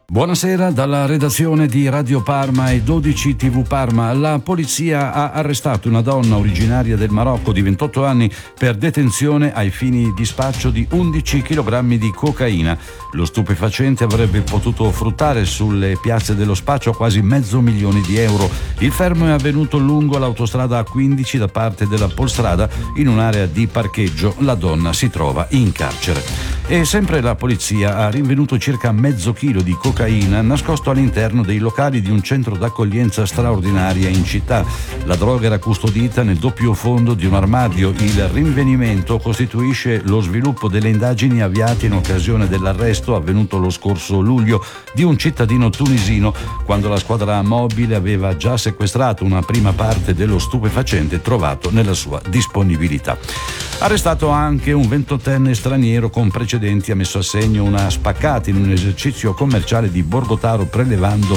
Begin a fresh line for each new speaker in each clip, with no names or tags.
Buonasera dalla redazione di Radio Parma e 12 TV Parma. La polizia ha arrestato una donna originaria del Marocco di 28 anni per detenzione ai fini di spaccio di 11 kg di cocaina. Lo stupefacente avrebbe potuto fruttare sulle piazze dello spaccio quasi €500.000. Il fermo è avvenuto lungo l'autostrada A15 da parte della Polstrada in un'area di parcheggio. La donna si trova in carcere. E sempre la polizia ha rinvenuto circa mezzo chilo di cocaina nascosto all'interno dei locali di un centro d'accoglienza straordinaria in città. La droga era custodita nel doppio fondo di un armadio. Il rinvenimento costituisce lo sviluppo delle indagini avviate in occasione dell'arresto avvenuto lo scorso luglio di un cittadino tunisino, quando la squadra mobile aveva già sequestrato una prima parte dello stupefacente trovato nella sua disponibilità. Arrestato anche un 28enne straniero con precedenti, ha messo a segno una spaccata in un esercizio commerciale di Borgotaro prelevando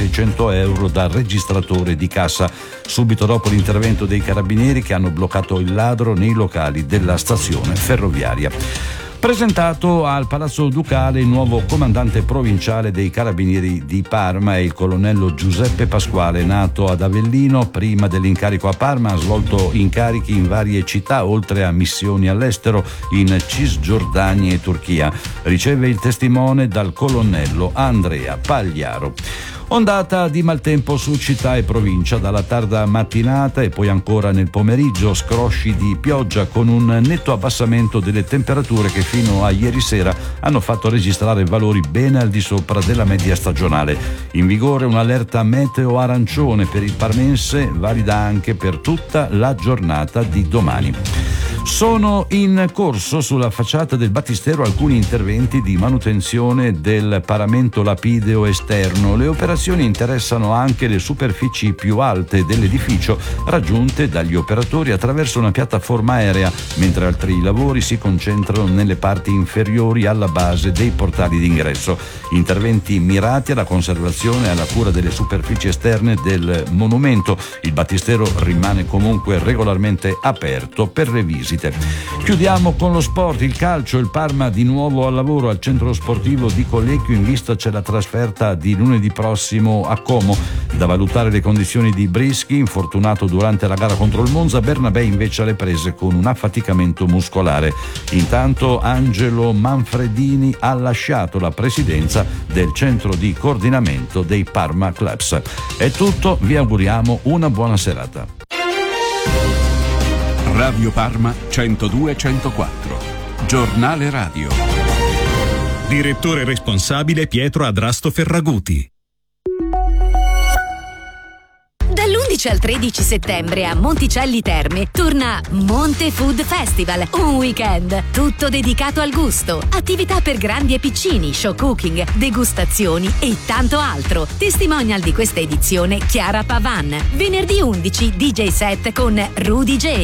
€1.600 dal registratore di cassa, subito dopo l'intervento dei carabinieri che hanno bloccato il ladro nei locali della stazione ferroviaria. Presentato al Palazzo Ducale il nuovo comandante provinciale dei Carabinieri di Parma è il colonnello Giuseppe Pasquale, nato ad Avellino. Prima dell'incarico a Parma ha svolto incarichi in varie città, oltre a missioni all'estero in Cisgiordania e Turchia. Riceve il testimone dal colonnello Andrea Pagliaro. Ondata di maltempo su città e provincia dalla tarda mattinata e poi ancora nel pomeriggio, scrosci di pioggia con un netto abbassamento delle temperature che fino a ieri sera hanno fatto registrare valori ben al di sopra della media stagionale. In vigore un'allerta meteo arancione per il parmense, valida anche per tutta la giornata di domani. Sono in corso sulla facciata del battistero alcuni interventi di manutenzione del paramento lapideo esterno. Le operazioni interessano anche le superfici più alte dell'edificio raggiunte dagli operatori attraverso una piattaforma aerea, mentre altri lavori si concentrano nelle parti inferiori alla base dei portali d'ingresso. Interventi mirati alla conservazione e alla cura delle superfici esterne del monumento. Il battistero rimane comunque regolarmente aperto per le visite. Chiudiamo con lo sport, il calcio. Il Parma di nuovo al lavoro al centro sportivo di Collecchio, in vista c'è la trasferta di lunedì prossimo a Como. Da valutare le condizioni di Brischi, infortunato durante la gara contro il Monza. Bernabé invece alle prese con un affaticamento muscolare. Intanto Angelo Manfredini ha lasciato la presidenza del centro di coordinamento dei Parma Clubs. È tutto, vi auguriamo una buona serata.
Radio Parma 102-104, giornale radio.
Direttore responsabile Pietro Adrasto Ferraguti.
Dall'11 al 13 settembre a Monticelli Terme torna Monte Food Festival, un weekend tutto dedicato al gusto, attività per grandi e piccini, show cooking, degustazioni e tanto altro. Testimonial di questa edizione Chiara Pavan. Venerdì 11 DJ set con Rudy J.